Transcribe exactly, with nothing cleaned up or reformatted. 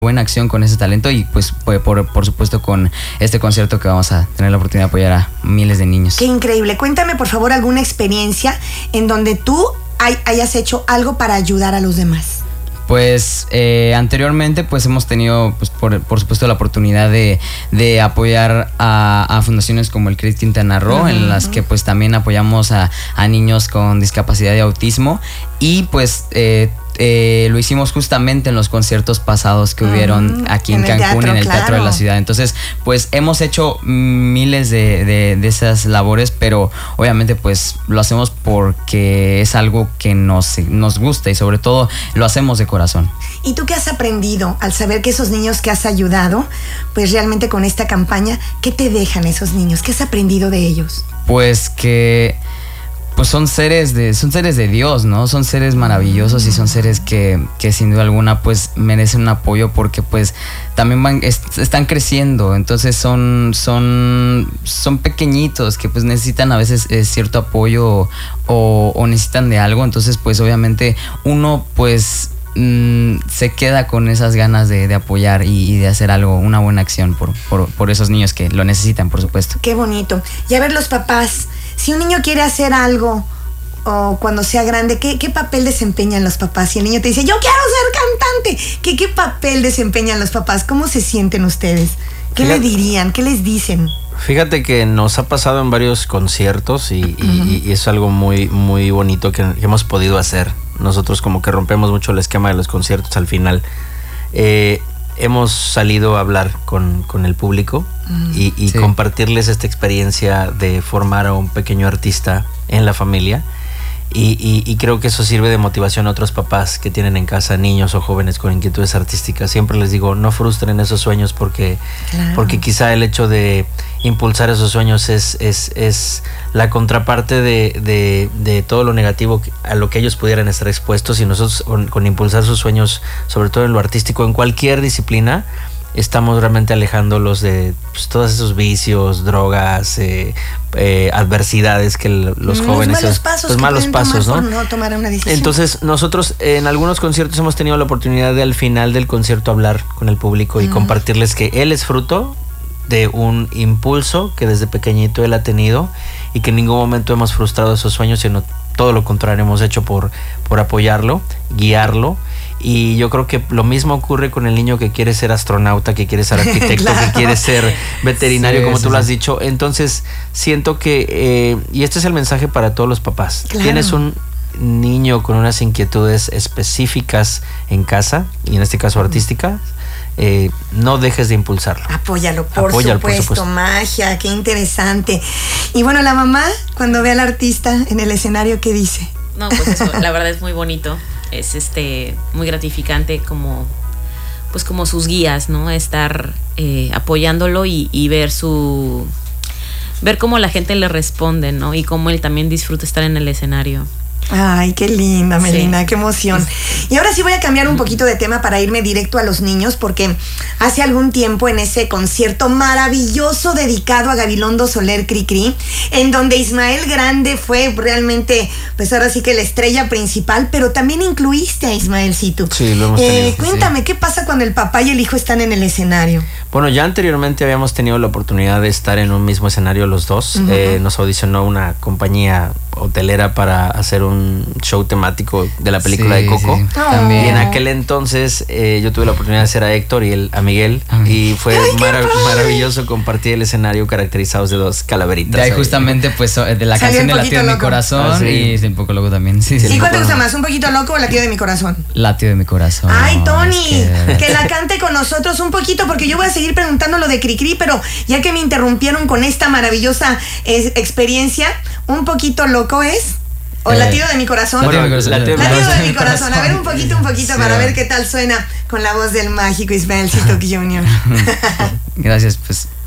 buena acción con ese talento y pues por, por, por supuesto con este concierto que vamos a tener la oportunidad de apoyar a miles de niños. Qué increíble. Cuéntame por favor alguna experiencia en donde tú hay, hayas hecho algo para ayudar a los demás. Pues eh, anteriormente pues hemos tenido pues, por, por supuesto la oportunidad de, de apoyar a, a fundaciones como el CRIT Quintana Roo, uh-huh, en las que pues también apoyamos a, a niños con discapacidad de autismo y pues eh, eh, lo hicimos justamente en los conciertos pasados que uh-huh. hubieron aquí en, en Cancún, teatro, en el claro. Teatro de la Ciudad. Entonces pues hemos hecho miles de, de, de esas labores, pero obviamente pues lo hacemos porque es algo que nos, nos gusta y sobre todo lo hacemos de corazón. ¿Y tú qué has aprendido al saber que esos niños que has ayudado, pues realmente con esta campaña, qué te dejan esos niños? ¿Qué has aprendido de ellos? Pues que pues son seres de son seres de Dios, ¿no? Son seres maravillosos y son seres que, que sin duda alguna pues merecen un apoyo porque pues también van est- están creciendo, entonces son son son pequeñitos que pues necesitan a veces eh, cierto apoyo o, o necesitan de algo, entonces pues obviamente uno pues Mm, se queda con esas ganas de, de apoyar y, y de hacer algo, una buena acción por, por, por esos niños que lo necesitan, por supuesto. Qué bonito. Y a ver, los papás, si un niño quiere hacer algo o cuando sea grande, ¿qué, qué papel desempeñan los papás? Si el niño te dice, yo quiero ser cantante, ¿qué, qué papel desempeñan los papás? ¿Cómo se sienten ustedes? ¿Qué Fíjate, le dirían? ¿Qué les dicen? Fíjate que nos ha pasado en varios conciertos y, uh-huh. y, y es algo muy, muy bonito que, que hemos podido hacer. Nosotros como que rompemos mucho el esquema de los conciertos al final. Eh, hemos salido a hablar con, con el público mm, y, y sí. compartirles esta experiencia de formar a un pequeño artista en la familia. Y, y, y creo que eso sirve de motivación a otros papás que tienen en casa niños o jóvenes con inquietudes artísticas. Siempre les digo, no frustren esos sueños porque, claro. porque quizá el hecho de impulsar esos sueños es, es, es la contraparte de, de, de todo lo negativo a lo que ellos pudieran estar expuestos, y nosotros con, con impulsar sus sueños, sobre todo en lo artístico, en cualquier disciplina, estamos realmente alejándolos de pues, todos esos vicios, drogas, eh, eh, adversidades que el, los, los jóvenes... Malos pasos los malos pasos, ¿no? no tomar una decisión. Entonces, nosotros en algunos conciertos hemos tenido la oportunidad de al final del concierto hablar con el público y mm. compartirles que él es fruto de un impulso que desde pequeñito él ha tenido y que en ningún momento hemos frustrado esos sueños, sino todo lo contrario, hemos hecho por, por apoyarlo, guiarlo. Y yo creo que lo mismo ocurre con el niño que quiere ser astronauta, que quiere ser arquitecto, claro. que quiere ser veterinario, sí, como sí, tú lo has dicho. Entonces, siento que, eh, y este es el mensaje para todos los papás. Claro. Tienes un niño con unas inquietudes específicas en casa, y en este caso artísticas, eh, no dejes de impulsarlo. Apóyalo, por, Apóyalo supuesto, por supuesto. Magia, qué interesante. Y bueno, la mamá, cuando ve al artista en el escenario, ¿qué dice? No, pues eso, la verdad es muy bonito. Es este muy gratificante como pues como sus guías, ¿no? Estar eh, apoyándolo y, y ver su ver cómo la gente le responde, ¿no? Y cómo él también disfruta estar en el escenario. Ay, qué linda, Melina, sí. Qué emoción. Y ahora sí voy a cambiar un poquito de tema para irme directo a los niños, porque hace algún tiempo en ese concierto maravilloso dedicado a Gabilondo Soler Cricri, en donde Ismael Grande fue realmente, pues ahora sí que la estrella principal, pero también incluiste a Ismaelcito. Sí, lo hemos tenido. Eh, cuéntame, sí. ¿Qué pasa cuando el papá y el hijo están en el escenario? Bueno, ya anteriormente habíamos tenido la oportunidad de estar en un mismo escenario los dos. Uh-huh. Eh, nos audicionó una compañía hotelera para hacer un show temático de la película sí, de Coco. Sí. Oh. Y en aquel entonces eh, yo tuve la oportunidad de hacer a Héctor y él a Miguel. Uh-huh. Y fue Ay, marav- maravilloso compartir el escenario caracterizados de dos calaveritas. De ahí justamente pues de la canción de Latido de mi corazón. Ah, sí. Y es un poco loco también. Sí, sí. ¿Y cuál te gusta más? ¿Un poquito loco o Latido de mi corazón? Latido de mi corazón. Ay, Tony, es que... que la cante con nosotros un poquito, porque yo voy a seguir preguntando lo de Cricri, pero ya que me interrumpieron con esta maravillosa eh, experiencia, un poquito loco es... ¿O eh, latido de mi corazón? Latido de mi corazón. Latido de mi corazón. Latido de mi corazón. A ver, un poquito, un poquito, sí. Para ver qué tal suena con la voz del mágico Ismaelcito Junior Gracias, pues